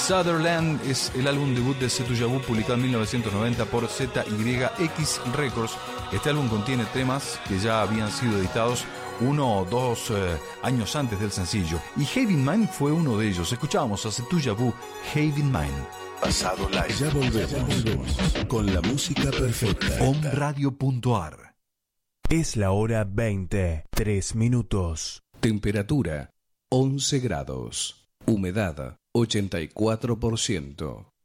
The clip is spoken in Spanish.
Sutherland es el álbum debut de Setu Yabu, publicado en 1990 por ZYX Records. Este álbum contiene temas que ya habían sido editados 1 o 2 años antes del sencillo, y Have in Mind fue uno de ellos. Escuchábamos a Setu Yabu, Have in Mind. Pasado live. Ya volvemos con la música perfecta. Omradio.ar. Es la hora 20, 3 minutos. Temperatura 11 grados. Humedad 84%.